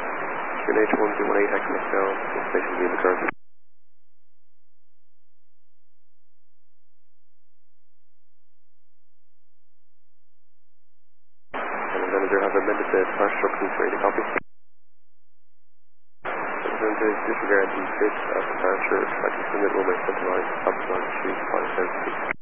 QNH1218, I connect now. Station B in the current. And manager has amended the departure instructions for you to copy. Disregard the fifth of departure, expected to submit will make centralized, optimized, street, 576.